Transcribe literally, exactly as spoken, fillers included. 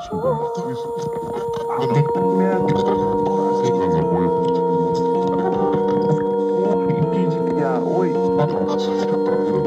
친구가 막 서 있었어. 아 그러면 백면 생각나 보여. 오 이피지피아 오이 맞아.